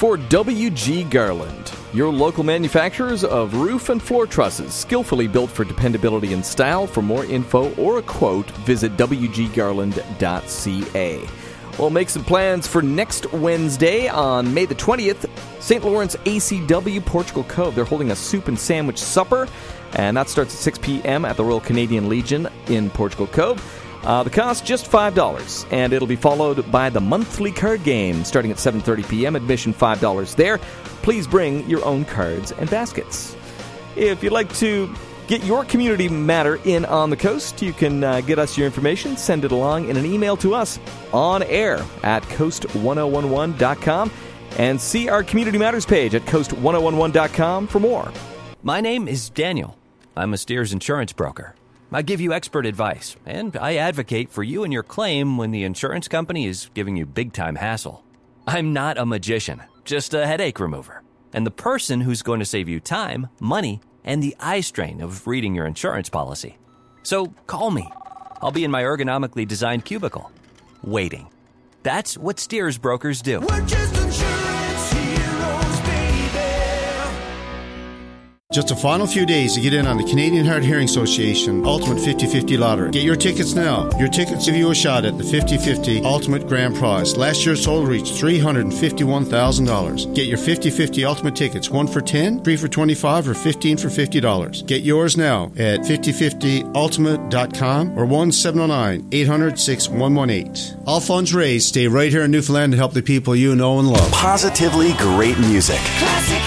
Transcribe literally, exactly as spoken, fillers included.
for W G Garland, your local manufacturers of roof and floor trusses, skillfully built for dependability and style. For more info or a quote, visit w g garland dot c a. We'll make some plans for next Wednesday on May the twentieth. Saint Lawrence A C W Portugal Cove. They're holding a soup and sandwich supper, and that starts at six p.m. at the Royal Canadian Legion in Portugal Cove. Uh, the cost, just five dollars, and it'll be followed by the monthly card game starting at seven thirty p.m. Admission five dollars there. Please bring your own cards and baskets. If you'd like to get your community matter in on the coast, you can uh, get us your information, send it along in an email to us on air at coast ten eleven dot com, and see our Community Matters page at coast ten eleven dot com for more. My name is Daniel. I'm a Steers insurance broker. I give you expert advice, and I advocate for you and your claim when the insurance company is giving you big-time hassle. I'm not a magician, just a headache remover, and the person who's going to save you time, money, and the eye strain of reading your insurance policy. So call me. I'll be in my ergonomically designed cubicle, waiting. That's what Steers brokers do. We're just insurance heroes, baby. Just a final few days to get in on the Canadian Hard Hearing Association Ultimate fifty fifty Lottery. Get your tickets now. Your tickets give you a shot at the fifty fifty Ultimate Grand Prize. Last year's total reached three hundred fifty-one thousand dollars. Get your fifty fifty Ultimate tickets, one for ten dollars, three for twenty-five dollars, or fifteen for fifty dollars. Get yours now at fifty fifty ultimate dot com or one seven zero nine, eight hundred, six one one eight. All funds raised stay right here in Newfoundland to help the people you know and love. Positively great music. Classic